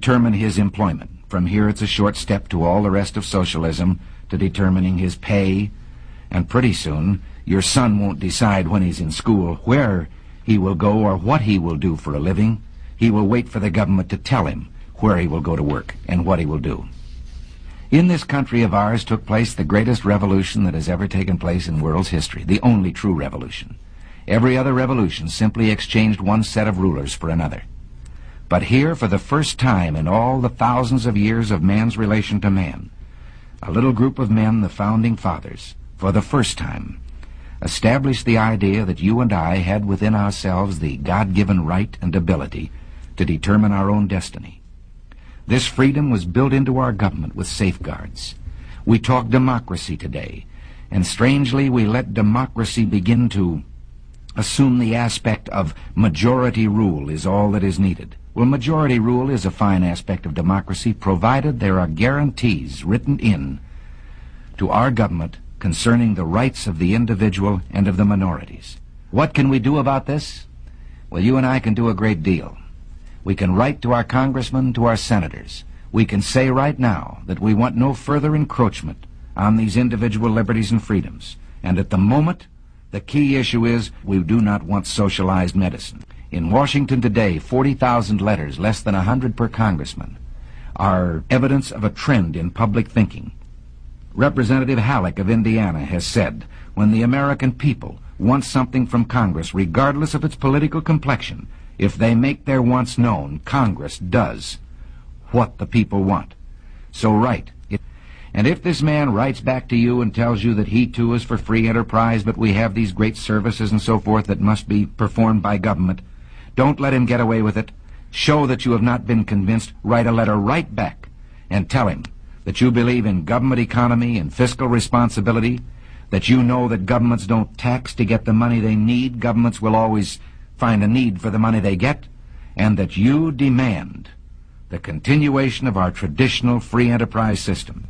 determine his employment. From here it's a short step to all the rest of socialism, to determining his pay, and pretty soon your son won't decide when he's in school where he will go or what he will do for a living. He will wait for the government to tell him where he will go to work and what he will do. In this country of ours took place the greatest revolution that has ever taken place in world's history, the only true revolution. Every other revolution simply exchanged one set of rulers for another. But here, for the first time in all the thousands of years of man's relation to man, a little group of men, the Founding Fathers, for the first time, established the idea that you and I had within ourselves the God-given right and ability to determine our own destiny. This freedom was built into our government with safeguards. We talk democracy today, and strangely we let democracy begin to assume the aspect of majority rule is all that is needed. Well, majority rule is a fine aspect of democracy, provided there are guarantees written in to our government concerning the rights of the individual and of the minorities. What can we do about this? Well, you and I can do a great deal. We can write to our congressmen, to our senators. We can say right now that we want no further encroachment on these individual liberties and freedoms. And at the moment, the key issue is we do not want socialized medicine. In Washington today, 40,000 letters, less than 100 per congressman, are evidence of a trend in public thinking. Representative Halleck of Indiana has said, when the American people want something from Congress, regardless of its political complexion, if they make their wants known, Congress does what the people want. So write. And if this man writes back to you and tells you that he too is for free enterprise, but we have these great services and so forth that must be performed by government, don't let him get away with it. Show that you have not been convinced. Write a letter right back and tell him that you believe in government economy and fiscal responsibility, that you know that governments don't tax to get the money they need. Governments will always find a need for the money they get, and that you demand the continuation of our traditional free enterprise system.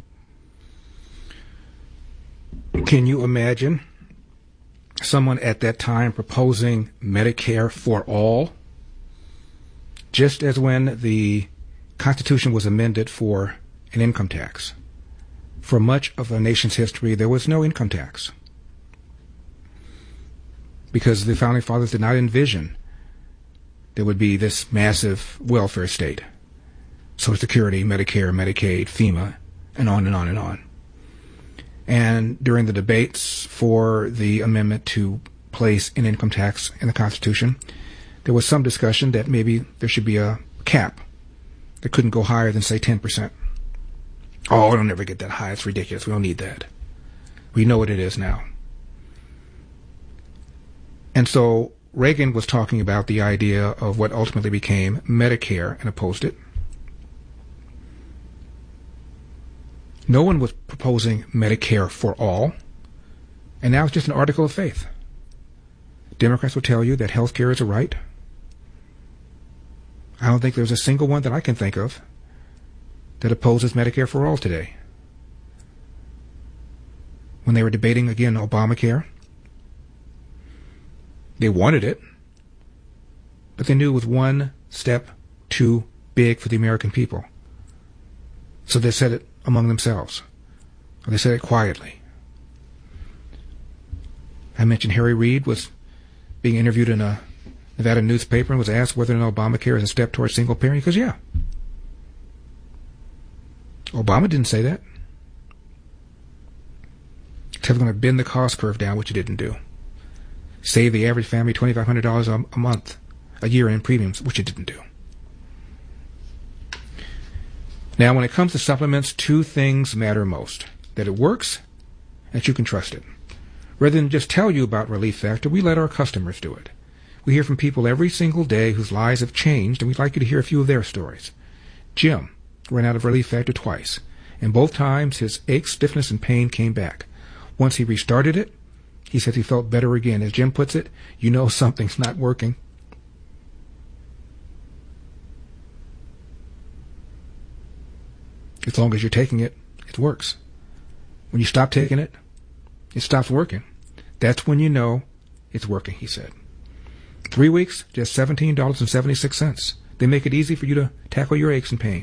Can you imagine someone at that time proposing Medicare for all? Just as when the Constitution was amended for an income tax. For much of the nation's history, there was no income tax, because the Founding Fathers did not envision there would be this massive welfare state. Social Security, Medicare, Medicaid, FEMA, and on and on and on. And during the debates for the amendment to place an income tax in the Constitution, there was some discussion that maybe there should be a cap that couldn't go higher than, say, 10%. Oh, it'll never get that high. It's ridiculous. We don't need that. We know what it is now. And so Reagan was talking about the idea of what ultimately became Medicare and opposed it. No one was proposing Medicare for all. And now it's just an article of faith. Democrats will tell you that health care is a right. I don't think there's a single one that I can think of that opposes Medicare for all today. When they were debating, again, Obamacare, they wanted it, but they knew it was one step too big for the American people. So they said it among themselves. Or they said it quietly. I mentioned Harry Reid was being interviewed in a Nevada newspaper and was asked whether or not Obamacare is a step towards single parent. He goes, yeah. Obama didn't say that. He said we're going to bend the cost curve down, which he didn't do. Save the average family $2,500 a month, a year in premiums, which it didn't do. Now, when it comes to supplements, two things matter most. That it works, and that you can trust it. Rather than just tell you about Relief Factor, we let our customers do it. We hear from people every single day whose lives have changed, and we'd like you to hear a few of their stories. Jim ran out of Relief Factor twice, and both times his ache, stiffness, and pain came back. Once he restarted it, he said he felt better again. As Jim puts it, you know something's not working. As long as you're taking it, it works. When you stop taking it, it stops working. That's when you know it's working, he said. 3 weeks, just $17.76. They make it easy for you to tackle your aches and pains.